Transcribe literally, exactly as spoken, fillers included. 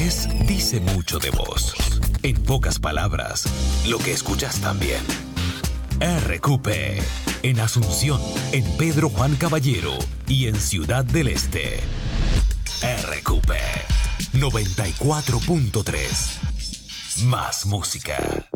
ves dice mucho de vos. En pocas palabras, lo que escuchas también. R Q P, en Asunción, en Pedro Juan Caballero y en Ciudad del Este. R Q P noventa y cuatro punto tres. Más música.